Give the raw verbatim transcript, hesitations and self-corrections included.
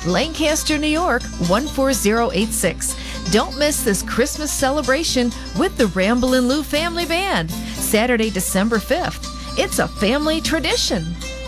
Lancaster, New York, one four zero eight six. Don't miss this Christmas celebration with the Ramblin' Lou Family Band, Saturday, December fifth. It's a family tradition.